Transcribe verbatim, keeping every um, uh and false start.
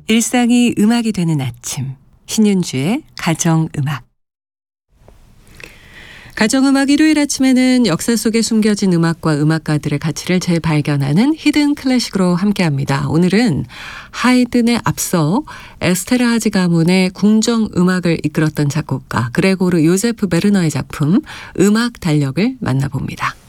일상이 음악이 되는 아침, 신윤주의 가정음악. 가정음악 일요일 아침에는 역사 속에 숨겨진 음악과 음악가들의 가치를 재발견하는 히든 클래식으로 함께합니다. 오늘은 하이든에 앞서 에스테르 하지 가문의 궁정 음악을 이끌었던 작곡가 그레고르 요제프 베르너의 작품 음악 달력을 만나봅니다.